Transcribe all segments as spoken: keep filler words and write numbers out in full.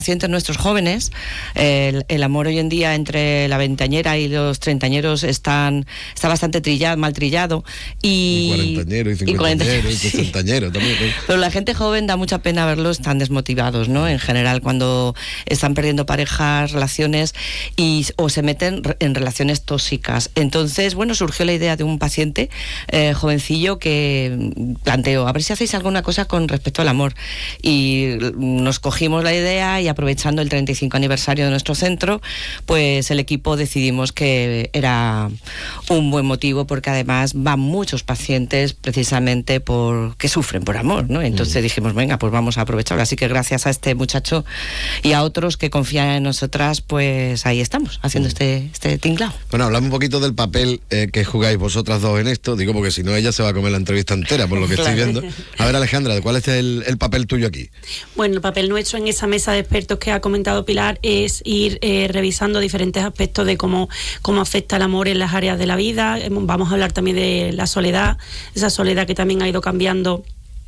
pacientes nuestros jóvenes, el, el amor hoy en día entre la veinteañera y los treintañeros están, está bastante trillado, mal trillado. Y, y cuarentañero y cincuentañero y sesentañero también. ¿No? Pero la gente joven da mucha pena verlos tan desmotivados, ¿no? En general, cuando están perdiendo parejas, relaciones y, o se meten en relaciones tóxicas. Entonces, bueno, surgió la idea de un paciente eh, jovencillo que planteó, a ver si hacéis alguna cosa con respecto al amor. Y nos cogimos la idea y aprovechando el treinta y cinco aniversario de nuestro centro, pues el equipo decidimos que era un buen motivo, porque además van muchos pacientes precisamente por que sufren por amor, ¿no? Entonces mm. dijimos, venga, pues vamos a aprovecharlo. Así que gracias a este muchacho y a otros que confían en nosotras, pues ahí estamos, haciendo mm. este, este tinglao. Bueno, hablamos un poquito del papel eh, que jugáis vosotras dos en esto, digo, porque si no ella se va a comer la entrevista entera, por lo que claro. estoy viendo. A ver, Alejandra, ¿cuál es el, el papel tuyo aquí? Bueno, el papel nuestro en esa mesa de expertos que ha comentado Pilar es ir eh, revisando diferentes aspectos de cómo, cómo afecta el amor en las áreas de la vida. Vamos a hablar también de la soledad, esa soledad que también ha ido cambiando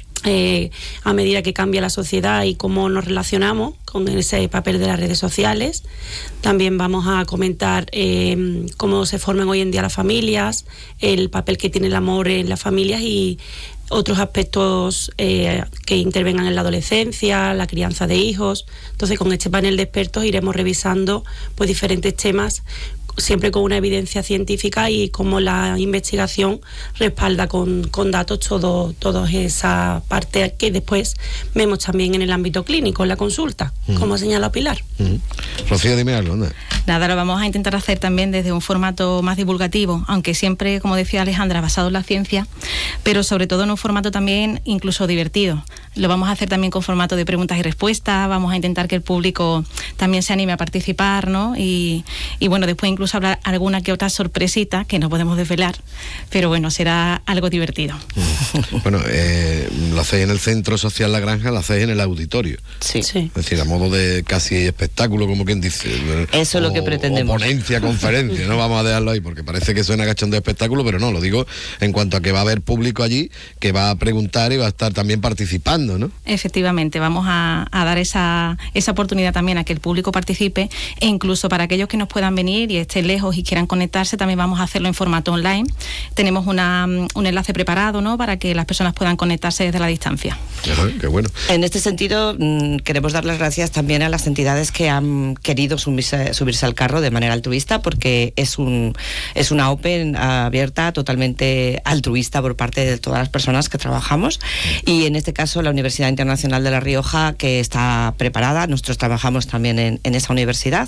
Eh, a medida que cambia la sociedad y cómo nos relacionamos con ese papel de las redes sociales. También vamos a comentar eh, cómo se forman hoy en día las familias, el papel que tiene el amor en las familias y otros aspectos eh, que intervengan en la adolescencia, la crianza de hijos. Entonces, con este panel de expertos iremos revisando pues diferentes temas, siempre con una evidencia científica y cómo la investigación respalda con, con datos todo, toda esa parte que después vemos también en el ámbito clínico, en la consulta, uh-huh. como señala Pilar. Uh-huh. Rocío, dime algo, ¿no? Nada, lo vamos a intentar hacer también desde un formato más divulgativo, aunque siempre, como decía Alejandra, basado en la ciencia, pero sobre todo en un formato también incluso divertido. Lo vamos a hacer también con formato de preguntas y respuestas, vamos a intentar que el público también se anime a participar, ¿no? Y, y bueno, después incluso incluso habrá alguna que otra sorpresita que no podemos desvelar, pero bueno, será algo divertido. Bueno, eh, lo hacéis en el Centro Social La Granja, lo hacéis en el auditorio. Sí. sí. Es decir, a modo de casi espectáculo, como quien dice. Eso es o, lo que pretendemos. O ponencia, conferencia, no vamos a dejarlo ahí, porque parece que suena cachón de espectáculo, pero no, lo digo en cuanto a que va a haber público allí que va a preguntar y va a estar también participando, ¿no? Efectivamente, vamos a, a dar esa, esa oportunidad también a que el público participe, e incluso para aquellos que nos puedan venir y estén lejos y quieran conectarse, también vamos a hacerlo en formato online. Tenemos una, un enlace preparado, ¿no?, para que las personas puedan conectarse desde la distancia. Ajá, qué bueno. En este sentido, mmm, queremos dar las gracias también a las entidades que han querido subirse, subirse al carro de manera altruista, porque es un es una Open abierta, totalmente altruista por parte de todas las personas que trabajamos, y en este caso la Universidad Internacional de La Rioja, que está preparada, nosotros trabajamos también en, en esa universidad,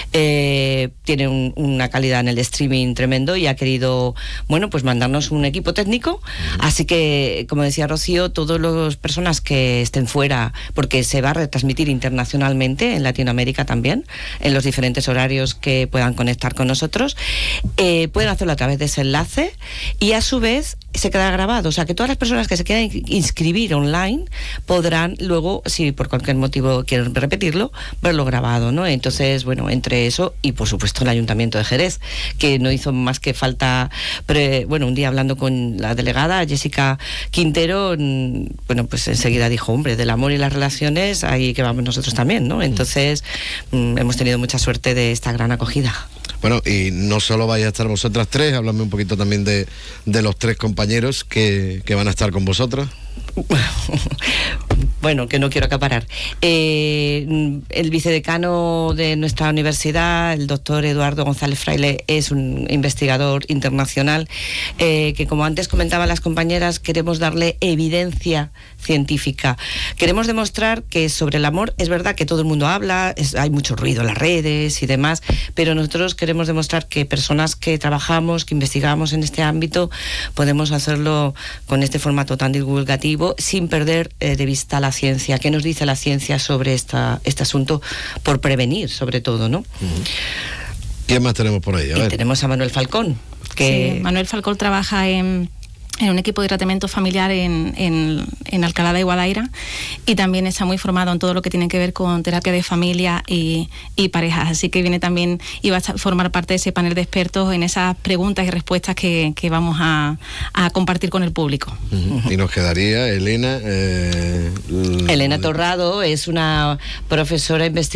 eh, tiene un, una calidad en el streaming tremendo y ha querido, bueno, pues mandarnos un equipo técnico, uh-huh. así que, como decía Rocío, todas las personas que estén fuera, porque se va a retransmitir internacionalmente en Latinoamérica también, en los diferentes horarios que puedan conectar con nosotros, eh, pueden hacerlo a través de ese enlace y a su vez se queda grabado, o sea que todas las personas que se quieran inscribir online podrán luego, si por cualquier motivo quieren repetirlo, verlo grabado, ¿no? Entonces, bueno, entre eso y por supuesto el Ayuntamiento de Jerez, que no hizo más que falta, pre, bueno, un día hablando con la delegada Jessica Quintero, bueno, pues enseguida dijo, hombre, del amor y las relaciones, ahí que vamos nosotros también, ¿no? Entonces, mm, hemos tenido mucha suerte de esta gran acogida. Bueno, y no solo vais a estar vosotras tres, háblame un poquito también de, de los tres compañeros que, que van a estar con vosotras. Bueno, que no quiero acaparar. Eh, el vicedecano de nuestra universidad, el doctor Eduardo González Fraile, es un investigador internacional eh, que, como antes comentaban las compañeras, queremos darle evidencia científica. Queremos demostrar que sobre el amor es verdad que todo el mundo habla, es, hay mucho ruido en las redes y demás, pero nosotros queremos demostrar que personas que trabajamos, que investigamos en este ámbito, podemos hacerlo con este formato tan divulgativo sin perder eh, de vista la ciencia. ¿Qué nos dice la ciencia sobre esta, este asunto? Por prevenir, sobre todo, ¿no? Uh-huh. ¿Quién más tenemos por ahí? A ver. Tenemos a Manuel Falcón. Que... Sí, Manuel Falcón trabaja en... en un equipo de tratamiento familiar en, en, en Alcalá de Guadaira, y también está muy formado en todo lo que tiene que ver con terapia de familia y, y parejas, así que viene también y va a formar parte de ese panel de expertos en esas preguntas y respuestas que, que vamos a, a compartir con el público. Uh-huh. Y nos quedaría Elena... Eh, Elena Torrado es una profesora investigadora